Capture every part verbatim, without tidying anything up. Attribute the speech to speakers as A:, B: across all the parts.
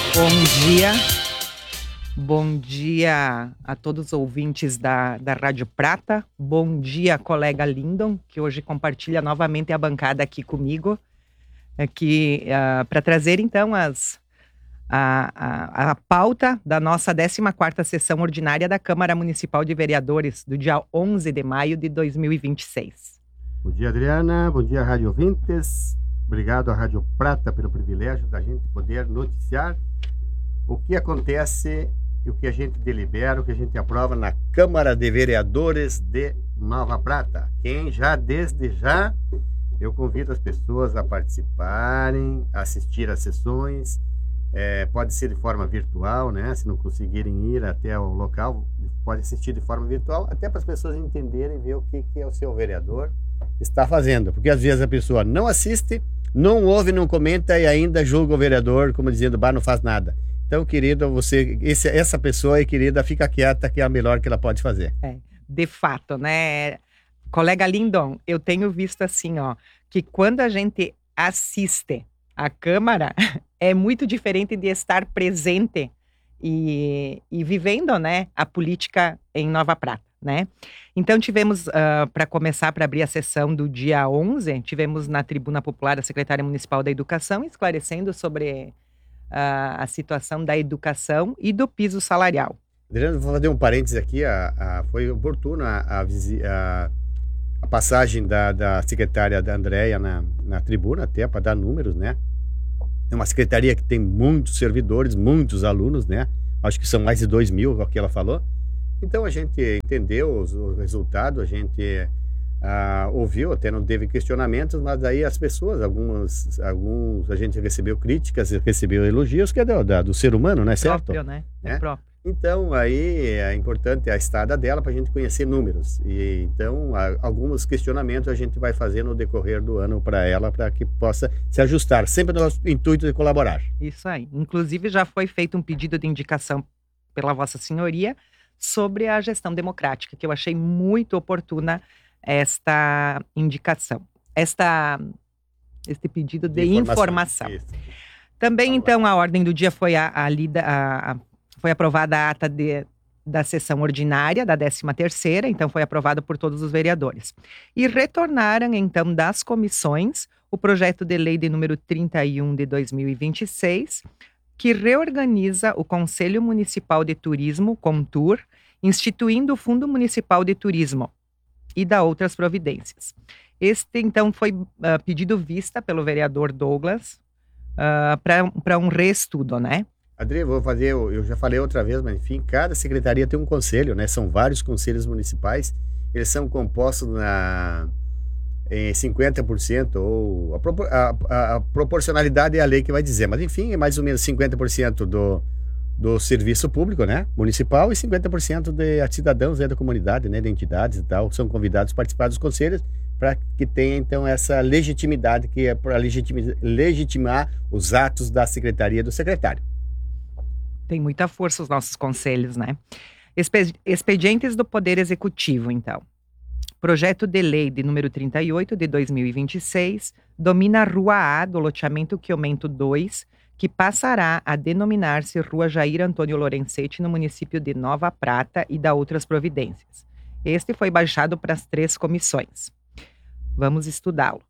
A: Bom dia, bom dia a todos os ouvintes da, da Rádio Prata, bom dia colega Lindon, que hoje compartilha novamente a bancada aqui comigo, aqui uh, para trazer então as, a, a, a pauta da nossa décima quarta sessão ordinária da Câmara Municipal de Vereadores, do dia onze de maio de dois mil e vinte e seis.
B: Bom dia, Adriana, bom dia, Rádio Ouvintes. Obrigado à Rádio Prata pelo privilégio da gente poder noticiar o que acontece e o que a gente delibera, o que a gente aprova na Câmara de Vereadores de Nova Prata. Quem já, desde já, eu convido as pessoas a participarem, a assistir às sessões, é, pode ser de forma virtual, né? Se não conseguirem ir até o local, pode assistir de forma virtual, até para as pessoas entenderem, ver o que, que é o seu vereador está fazendo, porque às vezes a pessoa não assiste, não ouve, não comenta e ainda julga o vereador como dizendo, bah, não faz nada. Então, querido, você, esse, essa pessoa aí, querida, fica quieta, que é a melhor que ela pode fazer.
A: É, de fato, né? Colega Lindon, eu tenho visto assim, ó, que quando a gente assiste a Câmara, é muito diferente de estar presente e, e vivendo, né, a política em Nova Prata, né? Então tivemos, uh, para começar, para abrir a sessão do dia onze, tivemos na Tribuna Popular a Secretária Municipal da Educação esclarecendo sobre uh, a situação da educação e do piso salarial.
B: Adriano, vou fazer um parênteses aqui, a, a, foi oportuno a, a, a, a passagem da, da secretária da Andréia na, na tribuna, até para dar números, né? É uma secretaria que tem muitos servidores, muitos alunos, né? Acho que são mais de dois mil, é o que ela falou. Então a gente entendeu os, o resultado, a gente ah, ouviu, até não teve questionamentos, mas aí as pessoas, algumas, alguns, a gente recebeu críticas, recebeu elogios, que é do, da, do ser humano, né? Certo?
A: Próprio, né? É, é próprio.
B: Então aí é importante a estada dela para a gente conhecer números. E então há, alguns questionamentos a gente vai fazer no decorrer do ano para ela, para que possa se ajustar, sempre no nosso intuito de colaborar.
A: Isso aí. Inclusive já foi feito um pedido de indicação pela Vossa Senhoria sobre a gestão democrática, que eu achei muito oportuna esta indicação, esta, este pedido de, de informação. informação. Também, então, a ordem do dia foi, a, a lida, a, a, foi aprovada a ata de, da sessão ordinária da décima terceira, então foi aprovado por todos os vereadores. E retornaram, então, das comissões o projeto de lei de número trinta e um de dois mil e vinte e seis, que reorganiza o Conselho Municipal de Turismo, CONTUR, instituindo o Fundo Municipal de Turismo e da outras providências. Este, então, foi uh, pedido vista pelo vereador Douglas uh, para um reestudo, né?
B: Adri, vou fazer, eu já falei outra vez, mas enfim, cada secretaria tem um conselho, né? São vários conselhos municipais, eles são compostos na... em cinquenta por cento, ou a, propor, a, a, a proporcionalidade é a lei que vai dizer, mas enfim, é mais ou menos cinquenta por cento do, do serviço público, né, municipal, e cinquenta por cento de cidadãos, né, da comunidade, né, de entidades e tal, são convidados a participar dos conselhos, para que tenha então essa legitimidade, que é para legitimar, legitimar os atos da secretaria do secretário.
A: Tem muita força os nossos conselhos, né? Expedientes do Poder Executivo, então. Projeto de lei de número trinta e oito de dois mil e vinte e seis domina a Rua A do loteamento Quiomento dois, que passará a denominar-se Rua Jair Antônio Lorenzetti no município de Nova Prata e da outras providências. Este foi baixado para as três comissões. Vamos estudá-lo.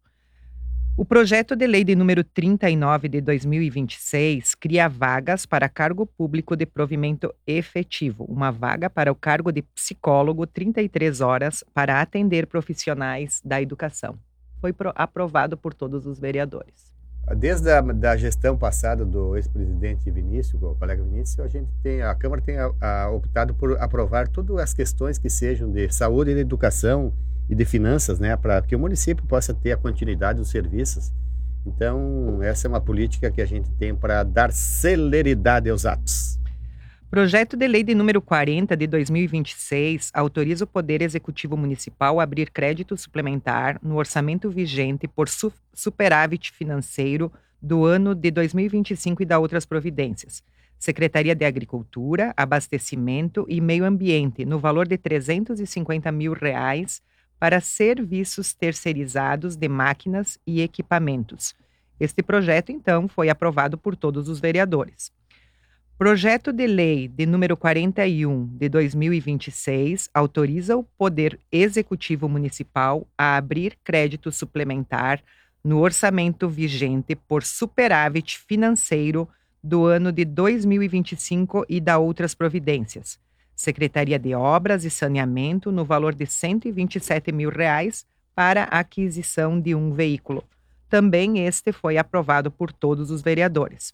A: O projeto de lei de número trinta e nove de dois mil e vinte e seis cria vagas para cargo público de provimento efetivo, uma vaga para o cargo de psicólogo, trinta e três horas, para atender profissionais da educação. Foi pro, aprovado por todos os vereadores.
B: Desde a da gestão passada do ex-presidente Vinícius, o colega Vinícius, a gente tem, a Câmara tem a, a, optado por aprovar todas as questões que sejam de saúde e de educação e de finanças, né, para que o município possa ter a continuidade dos serviços. Então, essa é uma política que a gente tem para dar celeridade aos atos.
A: Projeto de lei de número quarenta de dois mil e vinte e seis autoriza o Poder Executivo Municipal a abrir crédito suplementar no orçamento vigente por su- superávit financeiro do ano de dois mil e vinte e cinco e da outras providências. Secretaria de Agricultura, Abastecimento e Meio Ambiente, no valor de trezentos e cinquenta mil reais para serviços terceirizados de máquinas e equipamentos. Este projeto, então, foi aprovado por todos os vereadores. Projeto de Lei de número quarenta e um de dois mil e vinte e seis autoriza o Poder Executivo Municipal a abrir crédito suplementar no orçamento vigente por superávit financeiro do ano de dois mil e vinte e cinco e da outras providências. Secretaria de Obras e Saneamento no valor de cento e vinte e sete mil reais para a aquisição de um veículo. Também este foi aprovado por todos os vereadores.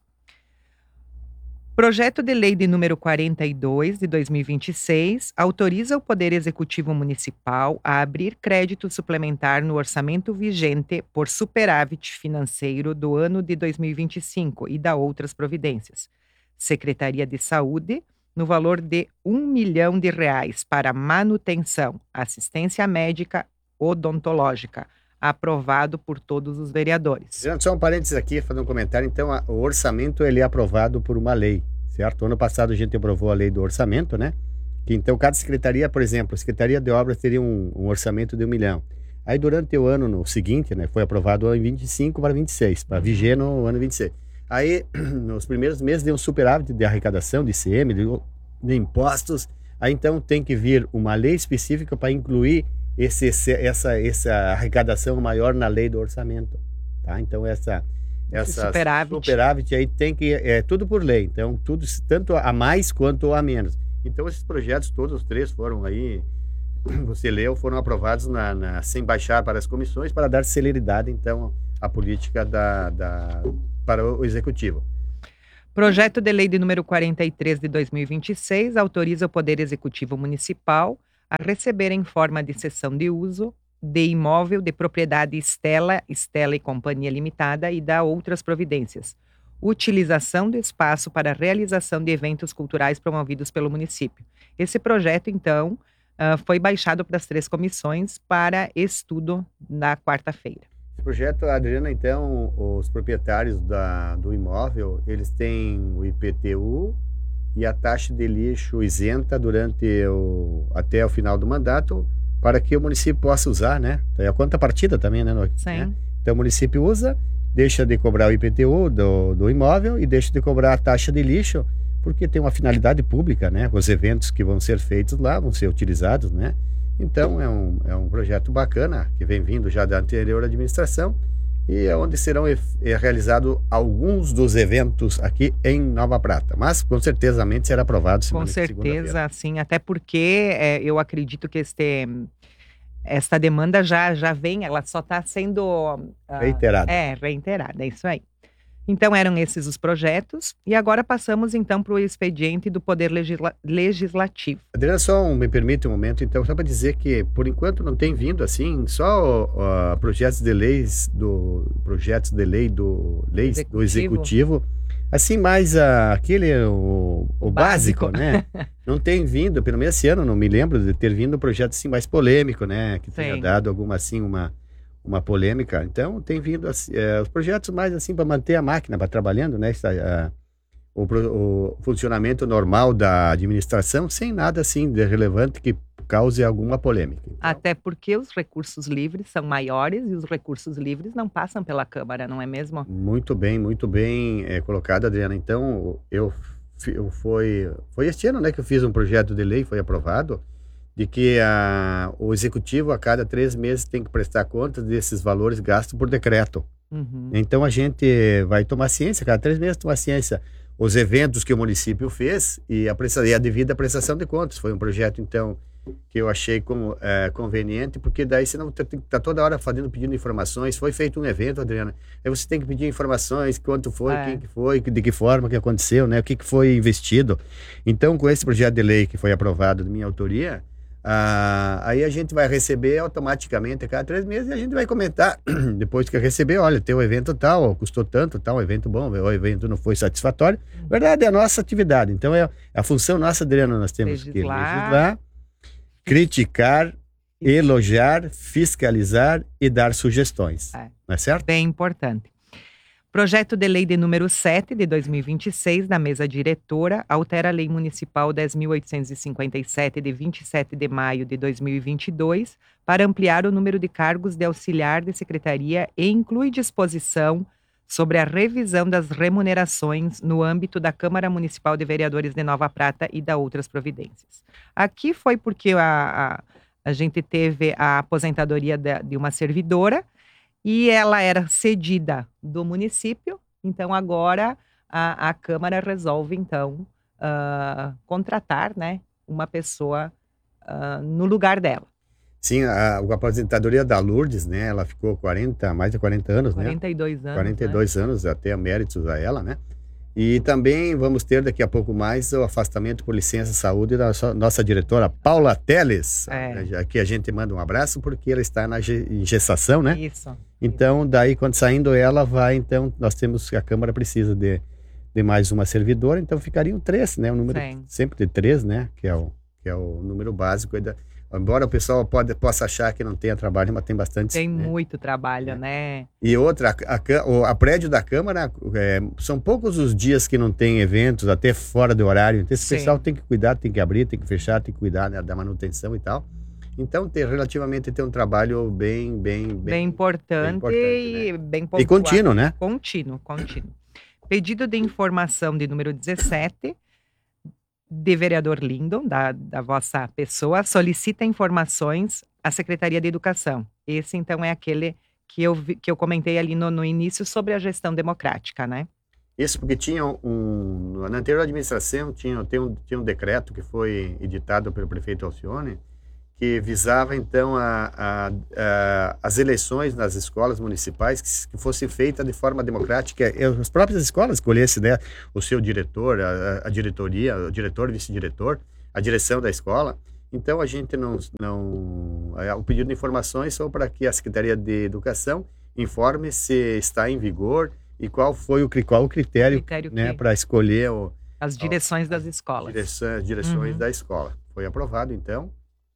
A: Projeto de Lei de número quarenta e dois de dois mil e vinte e seis autoriza o Poder Executivo Municipal a abrir crédito suplementar no orçamento vigente por superávit financeiro do ano de dois mil e vinte e cinco e da outras providências. Secretaria de Saúde, no valor de um milhão de reais para manutenção, assistência médica odontológica, aprovado por todos os vereadores.
B: Só um parênteses aqui, fazer um comentário. Então, a, o orçamento ele é aprovado por uma lei, certo? Ano passado a gente aprovou a lei do orçamento, né? Que então cada secretaria, por exemplo, a Secretaria de Obras teria um, um orçamento de um milhão. Aí durante o ano no seguinte, né? Foi aprovado em vinte e cinco para vinte e seis, para viger no ano vinte e seis. Aí, nos primeiros meses deu um superávit de arrecadação de I C M, de, de impostos. Aí então tem que vir uma lei específica para incluir Esse, essa, essa arrecadação maior na lei do orçamento, tá? Então essa, essa
A: superávit.
B: superávit aí tem que, é tudo por lei, então tudo, tanto a mais quanto a menos. Então esses projetos, todos os três foram aí, você leu, foram aprovados na, na, sem baixar para as comissões para dar celeridade então à política da, da, para o executivo.
A: Projeto de Lei de número quarenta e três de dois mil e vinte e seis autoriza o Poder Executivo Municipal a receber em forma de cessão de uso de imóvel de propriedade Estela, Estela e Companhia Limitada e da outras providências. Utilização do espaço para a realização de eventos culturais promovidos pelo município. Esse projeto, então, uh, foi baixado para as três comissões para estudo na quarta-feira.
B: Esse projeto, Adriana, então, os proprietários da, do imóvel, eles têm o I P T U e a taxa de lixo isenta durante o, até o final do mandato, para que o município possa usar, né? É a contrapartida também, né?
A: Sim.
B: Né? Então o município usa, deixa de cobrar o I P T U do, do imóvel e deixa de cobrar a taxa de lixo, porque tem uma finalidade pública, né? Os eventos que vão ser feitos lá vão ser utilizados, né? Então é um, é um projeto bacana, que vem vindo já da anterior administração, e é onde serão é, realizados alguns dos eventos aqui em Nova Prata. Mas, com certeza, será aprovado semana
A: Com certeza, sim. Até porque é, eu acredito que este, esta demanda já, já vem, ela só está sendo... Uh,
B: reiterada.
A: É, reiterada, é isso aí. Então, eram esses os projetos. E agora passamos, então, para o expediente do Poder Legisla- Legislativo.
B: Adriana, só um, me permite um momento, então, só para dizer que, por enquanto, não tem vindo, assim, só uh, projetos de leis, do, projetos de lei do, leis
A: Executivo.
B: do Executivo, assim, mais uh, aquele, o, o, o básico, básico, né? Não tem vindo, pelo menos esse ano, não me lembro de ter vindo um projeto, assim, mais polêmico, né? Que tenha
A: Sim.
B: dado alguma, assim, uma... uma polêmica. Então tem vindo assim, é, os projetos mais assim para manter a máquina para trabalhando, né? Essa, a, o, o funcionamento normal da administração, sem nada assim de relevante que cause alguma polêmica. Então,
A: até porque os recursos livres são maiores e os recursos livres não passam pela Câmara, não é mesmo?
B: Muito bem, muito bem é, colocado, Adriana. Então eu, eu foi foi este ano, né, que eu fiz um projeto de lei, foi aprovado, de que a, o executivo a cada três meses tem que prestar contas desses valores gastos por decreto.
A: Uhum.
B: Então a gente vai tomar ciência, cada três meses tomar ciência, os eventos que o município fez e a, presta, e a devida prestação de contas. Foi um projeto, então, que eu achei como, é, conveniente, porque daí você não tem que estar toda hora fazendo, pedindo informações. Foi feito um evento, Adriana, aí você tem que pedir informações, quanto foi,
A: é.
B: quem que foi, de que forma que aconteceu, né, o que, que foi investido. Então, com esse projeto de lei que foi aprovado de minha autoria, Ah, aí a gente vai receber automaticamente a cada três meses e a gente vai comentar depois que receber, olha, teu evento tal, custou tanto, tal, evento bom, o evento não foi satisfatório. Na verdade, é a nossa atividade. Então, é a função nossa, Adriana, nós temos legislar, que legislar, criticar, elogiar, fiscalizar e dar sugestões. É. Não é certo?
A: Bem importante. Projeto de Lei de número sete de dois mil e vinte e seis, da mesa diretora, altera a Lei Municipal dez mil oitocentos e cinquenta e sete, de vinte e sete de maio de dois mil e vinte e dois, para ampliar o número de cargos de auxiliar de secretaria e inclui disposição sobre a revisão das remunerações no âmbito da Câmara Municipal de Vereadores de Nova Prata e da outras providências. Aqui foi porque a, a, a gente teve a aposentadoria de, de uma servidora e ela era cedida do município, então agora a, a Câmara resolve, então, uh, contratar, né, uma pessoa uh, no lugar dela.
B: Sim, a, a aposentadoria da Lourdes, né? Ela ficou quarenta, mais de quarenta anos,
A: quarenta e dois
B: né?
A: anos,
B: quarenta e dois
A: né?
B: anos, até méritos a ela, né? E também vamos ter daqui a pouco mais o afastamento por licença saúde da nossa, nossa diretora Paula Teles.
A: É.
B: Aqui a gente manda um abraço porque ela está na ge- em gestação, né?
A: Isso.
B: Então, daí quando saindo ela vai, então nós temos, a Câmara precisa de, de mais uma servidora, então ficariam três, né? O número
A: Sim.
B: sempre de três, né? Que é o, que é o número básico aí da. Embora o pessoal pode, possa achar que não tenha trabalho, mas tem bastante.
A: Tem
B: né?
A: muito trabalho,
B: É.
A: né?
B: E outra, a, a, o- a prédio da Câmara, é, são poucos os dias que não tem eventos, até fora do horário. Então esse
A: Sim.
B: pessoal tem que cuidar, tem que abrir, tem que fechar, tem que cuidar, né, da manutenção e tal. Então tem, relativamente tem um trabalho bem, bem, bem,
A: Bem importante,
B: bem importante,
A: e
B: né?
A: bem
B: E
A: pontuado.
B: contínuo, né?
A: Contínuo, contínuo. Pedido de informação de número dezessete, de vereador Lindon, da, da vossa pessoa, solicita informações à Secretaria de Educação. Esse, então, é aquele que eu, vi- que eu comentei ali no, no início sobre a gestão democrática, né?
B: Isso porque tinha um, na anterior administração tinha, tem um, tinha um decreto que foi editado pelo prefeito Alcione, que visava então a, a, a, as eleições nas escolas municipais que, que fossem feitas de forma democrática, e as próprias escolas escolhessem, né, o seu diretor, a, a diretoria, o diretor, vice-diretor, a direção da escola. Então a gente não, não é, o pedido de informações só para que a Secretaria de Educação informe se está em vigor e qual foi o, cri- qual o critério,
A: Critério
B: né,
A: que-
B: para escolher o,
A: As direções das escolas.
B: direção, direções
A: Uhum.
B: da escola. Foi aprovado então.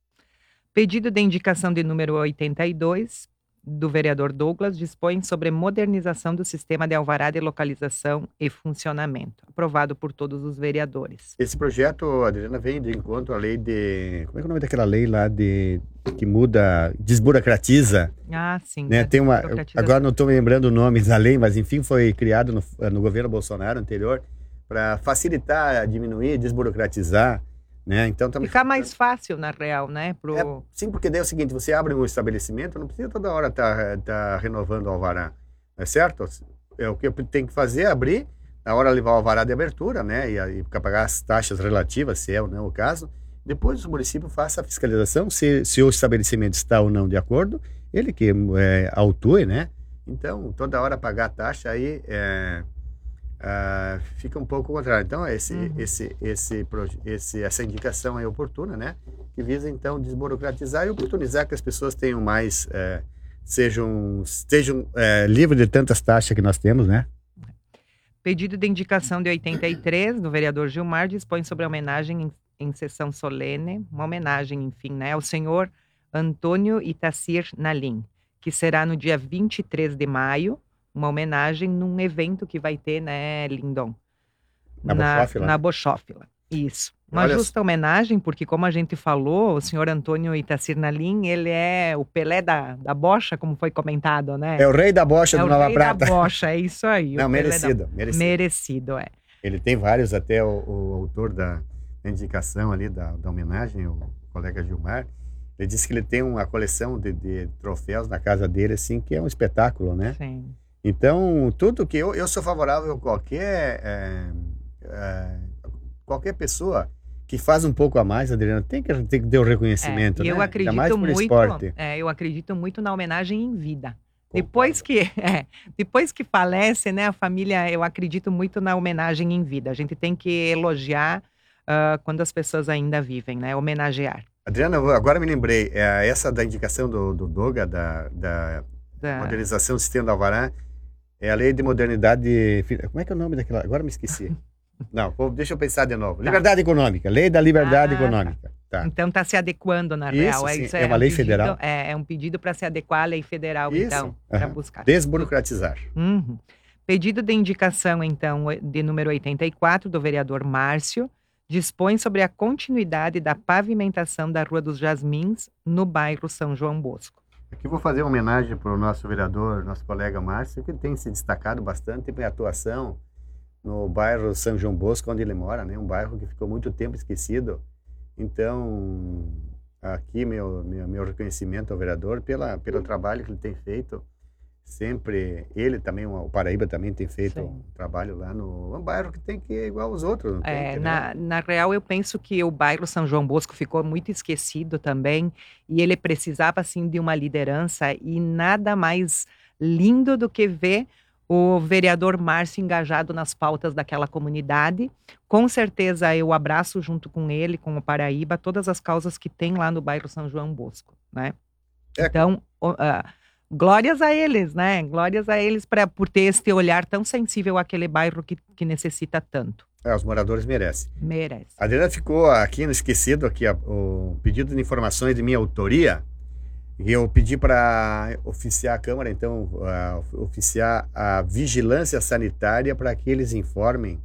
A: Pedido de indicação de número oitenta e dois, do vereador Douglas, dispõe sobre modernização do sistema de alvará de localização e funcionamento, aprovado por todos os vereadores.
B: Esse projeto, Adriana, vem de encontro à lei de... Como é que é o nome daquela lei lá de que muda, desburocratiza,
A: Ah, sim.
B: né?
A: da
B: Tem uma...
A: desburocratização.
B: Agora não estou me lembrando o nome da lei, mas enfim, foi criado no, no governo Bolsonaro anterior para facilitar, diminuir, desburocratizar, né? Então estamos...
A: Ficar mais fácil, na real, né? Pro...
B: É, sim, porque daí é o seguinte, você abre um estabelecimento, não precisa toda hora estar tá, tá renovando o alvará, não é certo? É o que tem que fazer, é abrir, na hora levar o alvará de abertura, né, e, e pagar as taxas relativas, se é ou não o caso, depois o município faça a fiscalização, se, se o estabelecimento está ou não de acordo, ele que é, autue, né, então toda hora pagar a taxa aí é, ah, fica um pouco contrário. Então esse,
A: Uhum.
B: esse, esse, proje- esse, essa indicação é oportuna, né, que visa então desburocratizar e oportunizar que as pessoas tenham mais, é, sejam, estejam é, livres de tantas taxas que nós temos, né.
A: Pedido de indicação de oitenta e três, do vereador Gilmar, dispõe sobre a homenagem em, em sessão solene, uma homenagem, enfim, né, ao senhor Antônio Itacir Nalim, que será no dia vinte e três de maio, uma homenagem num evento que vai ter, né, Lindon?
B: Na Bochófila.
A: Na Bochófila, isso. Uma
B: Olha
A: justa homenagem, porque como a gente falou, o senhor Antônio Itacir Nalim, ele é o Pelé da, da bocha, como foi comentado, né?
B: É o rei da bocha
A: É
B: do
A: o
B: Nova
A: rei
B: Prata.
A: da bocha, é isso aí.
B: Não,
A: o Pelé da-
B: merecido, merecido.
A: Merecido, é.
B: Ele tem vários, até o, o autor da, da indicação ali, da, da homenagem, o colega Gilmar, ele disse que ele tem uma coleção de, de troféus na casa dele, assim, que é um espetáculo, né?
A: Sim.
B: Então, tudo que eu, eu sou favorável a qualquer, é, é, qualquer pessoa que faz um pouco a mais, Adriana, tem que, tem que ter o reconhecimento,
A: É, e
B: né?
A: eu
B: Ainda
A: acredito
B: mais por
A: muito,
B: esporte.
A: é, eu acredito muito na homenagem em vida.
B: Concordo.
A: Depois que, é, depois que falece, né, a família, eu acredito muito na homenagem em vida. A gente tem que elogiar ah, quando as pessoas ainda vivem, né? Homenagear.
B: Adriana, eu agora me lembrei, é, essa da indicação do, do Doga, da, da
A: Da-
B: modernização do sistema do Alvará, é a lei de modernidade. Como é que é o nome daquela? Agora me esqueci. Não, vou- deixa eu pensar de novo. Liberdade econômica, lei da liberdade
A: Ah, tá.
B: econômica. Tá.
A: Então está se adequando na
B: Isso,
A: real.
B: sim,
A: isso
B: é uma
A: um
B: lei
A: pedido-
B: federal.
A: É, é um pedido para se adequar à lei federal,
B: Isso,
A: então, para
B: aham.
A: buscar.
B: Desburocratizar.
A: Uhum. Pedido de indicação, então, de número oitenta e quatro, do vereador Márcio, dispõe sobre a continuidade da pavimentação da Rua dos Jasmins, no bairro São João Bosco.
B: Aqui vou fazer uma homenagem para o nosso vereador, nosso colega Márcio, que tem se destacado bastante em atuação no bairro São João Bosco, onde ele mora, né? Um bairro que ficou muito tempo esquecido. Então, aqui meu, meu, meu reconhecimento ao vereador pela, pelo trabalho que ele tem feito. Sempre, ele também, o Paraíba também tem feito
A: Sim.
B: um trabalho lá no um bairro que tem que ir igual aos outros, não tem
A: É,
B: que, né?
A: na, na real, eu penso que o bairro São João Bosco ficou muito esquecido também, e ele precisava, assim, de uma liderança, e nada mais lindo do que ver o vereador Márcio engajado nas pautas daquela comunidade. Com certeza, eu abraço junto com ele, com o Paraíba, todas as causas que tem lá no bairro São João Bosco, né?
B: É,
A: Então, o- ah, glórias a eles, né? Glórias a eles pra, por ter esse olhar tão sensível àquele bairro que, que necessita tanto.
B: é, os moradores merecem.
A: Merece.
B: A Adriana ficou aqui no esquecido aqui a- o pedido de informações de minha autoria. E eu pedi para oficiar a Câmara, então, ah, oficiar a vigilância sanitária para que eles informem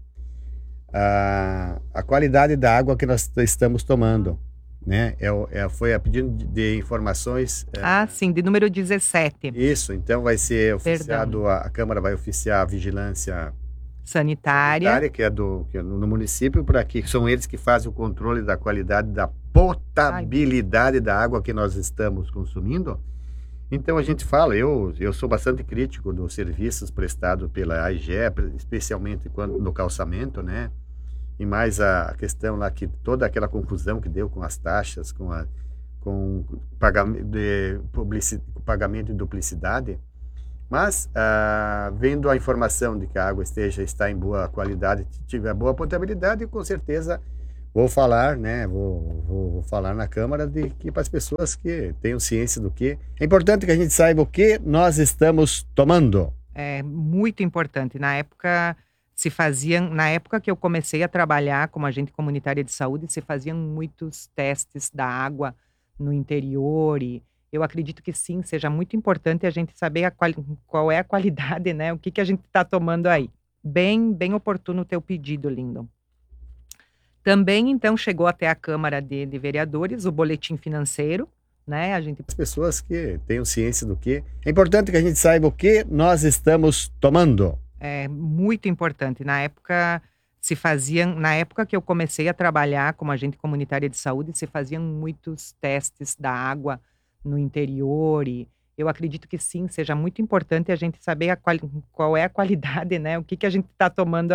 B: a, a qualidade da água que nós estamos tomando, né? É, o- é, foi a pedido de, de informações. é,
A: Ah, sim, de número dezessete,
B: Isso, então vai ser oficiado,
A: perdão,
B: a, a Câmara vai oficiar a vigilância
A: sanitária.
B: sanitária, que é, do, que é no, no município, para que são eles que fazem o controle da qualidade, da potabilidade da água que nós estamos consumindo. Então a gente fala, eu, eu sou bastante crítico dos serviços prestados pela A I G E, especialmente quando, no calçamento, né? E mais a questão lá que toda aquela confusão que deu com as taxas, com a com pagamento de publici, pagamento de duplicidade. Mas ah, vendo a informação de que a água esteja está em boa qualidade, tiver boa potabilidade, com certeza vou falar, né? Vou, vou, vou falar na Câmara de que para as pessoas que tenham ciência do que é importante que a gente saiba o que nós estamos tomando.
A: É muito importante. Na época se faziam, na época que eu comecei a trabalhar como agente comunitária de saúde, se faziam muitos testes da água no interior, e eu acredito que sim, seja muito importante a gente saber a quali- qual é a qualidade, né? O que que a gente está tomando aí. Bem, bem oportuno o teu pedido, Lindo. Também, então, chegou até a Câmara de, de Vereadores o boletim financeiro, né? A gente
B: As pessoas que tenham ciência do que é importante que a gente saiba o que nós estamos tomando.
A: é muito importante. Na época se faziam, na época que eu comecei a trabalhar como agente comunitária de saúde, se faziam muitos testes da água no interior, e eu acredito que sim, seja muito importante a gente saber a quali- qual é a qualidade, né? O que que a gente está tomando